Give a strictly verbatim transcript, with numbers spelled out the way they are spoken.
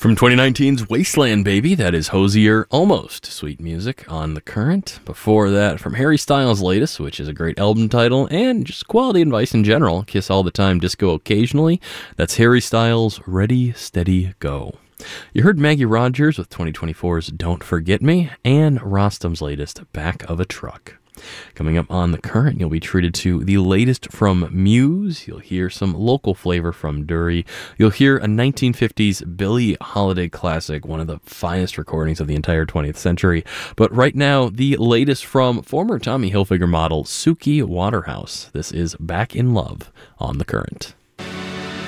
From twenty nineteen's Wasteland Baby, that is Hosier, Almost Sweet Music on The Current. Before that, from Harry Styles' latest, which is a great album title, and just quality advice in general, Kiss All the Time, Disco Occasionally, that's Harry Styles' Ready, Steady, Go. You heard Maggie Rogers with twenty twenty-four's Don't Forget Me, and Rostam's latest, Back of a Truck. Coming up on The Current, you'll be treated to the latest from Muse. You'll hear some local flavor from Dury. You'll hear a nineteen fifties Billie Holiday classic, one of the finest recordings of the entire twentieth century. But right now, the latest from former Tommy Hilfiger model Suki Waterhouse. This is Back in Love on The Current.